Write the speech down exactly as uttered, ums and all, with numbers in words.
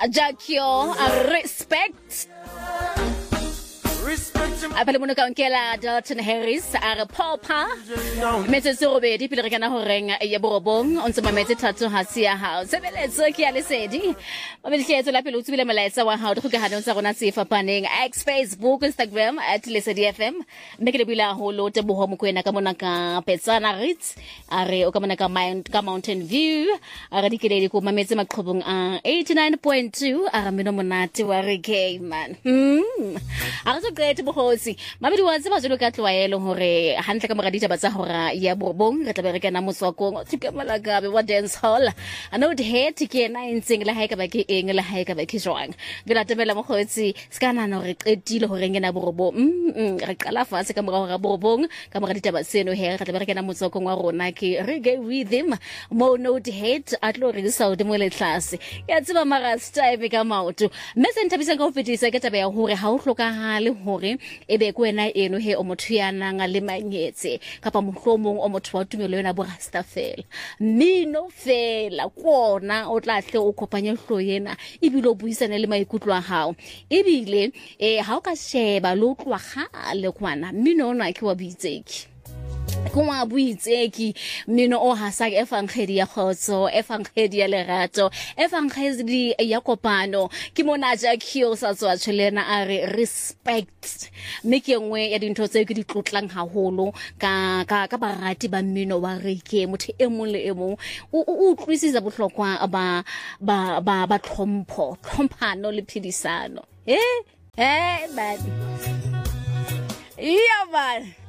Jacquio, respect. Apale mono ka nkela Dalton Harris a re popa metse se robedi pele re kana ho renga ya borobong o ntse mametse thato ha se ya hao sebeletso ke ya lesedi ba belhetso la pele o tsubile malaetsa wa hao go ka hana tsa rona se fapaneng X Facebook Instagram at lesedi F M mme ke le bila ho lo te boho mo kwena ka mona ka Petsana Ritz a re o ka mona ka Mount ka Mountain View a re dikeledi ko mametse maqhobong a eighty-nine point two a re meno monate wa re gay man hmm a re great bohosi mabedi wa tseba jalo ka tlwaelo hore hantle ka moradi taba tsa hora ya borobong re tla be re kana motswakong tsika malagabe wa dance hall a no head ke na intseng le hae ka ba ke eng le hae ka ba ke jwang ke la temela mogotsi skana no re qetile hore ngena borobong mm re qala fatshe ka mora hora borobong ka moradi taba seno he re tla be re kana motswakong wa rona ke re ge with him mo no head a tlo re saudi mo le tlase ya tseba mara style ka maoto message tabisa ka ho fetisa ke taba ya hore ha o hlokahale hore ebe kwena eno he o motho ya nanga le manyetse kapa mohlomong o motho wa tumelo yona bo rasta fela mino fela kona o tla hle o kopanya hloyena ebile o buisana le maikutlo a hao ebile eh ha o ka sheba lo tlwa gale kwana mino ona ke wa buitseki kuma buitseki mino o hasake efangkhedi ya khotso efangkhedi ya lerato efangkhedi ya kopano ke mona Jacquio sa tswa tshwelena a re respect mme ke ngwe ya dintho tse ke di tlotlang haholo ka ka ka barati ba mino wa re ke motho e mong le e mong o utlwisisa bohlokwa ba ba ba ba tlhompho tlhomphano le phedisano eh eh bad yeah man